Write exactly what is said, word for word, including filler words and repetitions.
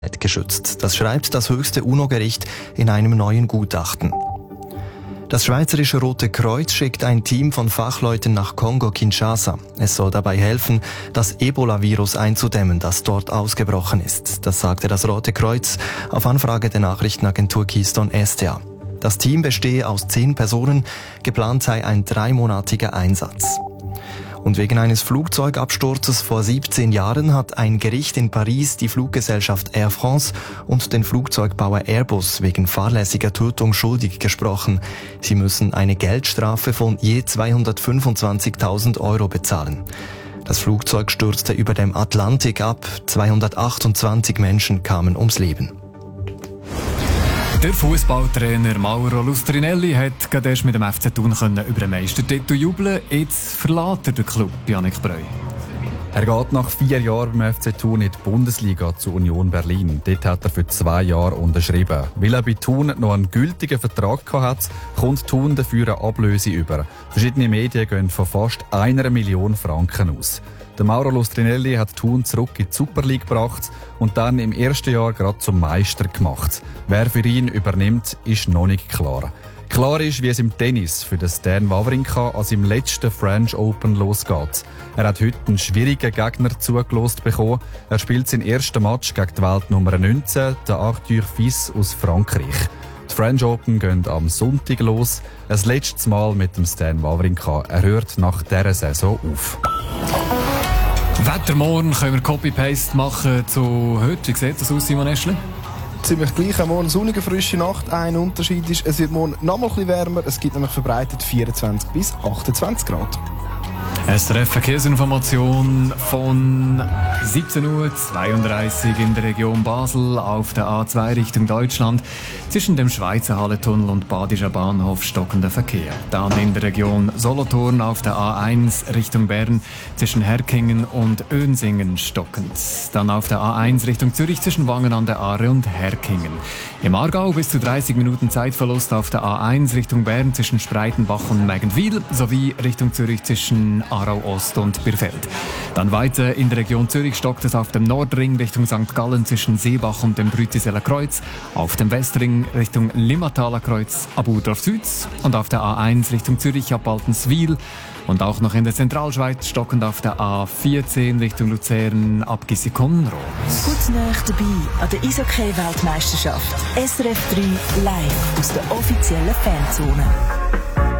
geschützt. Das schreibt das höchste U N O-Gericht in einem neuen Gutachten. Das Schweizerische Rote Kreuz schickt ein Team von Fachleuten nach Kongo-Kinshasa. Es soll dabei helfen, das Ebola-Virus einzudämmen, das dort ausgebrochen ist. Das sagte das Rote Kreuz auf Anfrage der Nachrichtenagentur Keystone S T A. Das Team bestehe aus zehn Personen, geplant sei ein dreimonatiger Einsatz. Und wegen eines Flugzeugabsturzes vor siebzehn Jahren hat ein Gericht in Paris die Fluggesellschaft Air France und den Flugzeugbauer Airbus wegen fahrlässiger Tötung schuldig gesprochen. Sie müssen eine Geldstrafe von je zweihundertfünfundzwanzigtausend Euro bezahlen. Das Flugzeug stürzte über dem Atlantik ab. zweihundertachtundzwanzig Menschen kamen ums Leben. Der Fußballtrainer Mauro Lustrinelli hat gerade erst mit dem F C Thun über den Meistertitel jubeln. Jetzt verlässt er den Club, Janik Breu. Er geht nach vier Jahren beim F C Thun in die Bundesliga zu Union Berlin. Dort hat er für zwei Jahre unterschrieben. Weil er bei Thun noch einen gültigen Vertrag hat, kommt Thun dafür eine Ablöse über. Verschiedene Medien gehen von fast einer Million Franken aus. Der Mauro Lustrinelli hat Thun zurück in die Super League gebracht und dann im ersten Jahr gerade zum Meister gemacht. Wer für ihn übernimmt, ist noch nicht klar. Klar ist, wie es im Tennis für den Stan Wawrinka als im letzten French Open losgeht. Er hat heute einen schwierigen Gegner zugelost bekommen. Er spielt seinen ersten Match gegen die Weltnummer neunzehn, der Arthur Fils aus Frankreich. Die French Open gehen am Sonntag los. Ein letztes Mal mit dem Stan Wawrinka. Er hört nach dieser Saison auf. Wetter morgen können wir Copy-Paste machen zu heute. Wie sieht das aus, Simon Eschli? Ziemlich gleich. Am Morgen sonnige, frische Nacht. Ein Unterschied ist, es wird morgen noch mal ein bisschen wärmer. Es gibt nämlich verbreitet vierundzwanzig bis achtundzwanzig Grad. S R F Verkehrsinformation von siebzehn Uhr zweiunddreißig in der Region Basel auf der A zwei Richtung Deutschland. Zwischen dem Schweizer Halletunnel und Badischer Bahnhof stockender Verkehr. Dann in der Region Solothurn auf der A eins Richtung Bern zwischen Herkingen und Önsingen stockend. Dann auf der A eins Richtung Zürich zwischen Wangen an der Aare und Herkingen. Im Aargau bis zu dreißig Minuten Zeitverlust auf der A eins Richtung Bern zwischen Spreitenbach und Mägenwil sowie Richtung Zürich zwischen Aarau Ost und Birfeld. Dann weiter in der Region Zürich stockt es auf dem Nordring Richtung Sankt Gallen zwischen Seebach und dem Brütiseler Kreuz, auf dem Westring Richtung Limmataler Kreuz ab Urdorf Süd und auf der A eins Richtung Zürich ab Baltenswil und auch noch in der Zentralschweiz stockend auf der A vierzehn Richtung Luzern ab Gissikon-Rot. Gut nah dabei an der Eishockey-Weltmeisterschaft. S R F drei live aus der offiziellen Fanzone.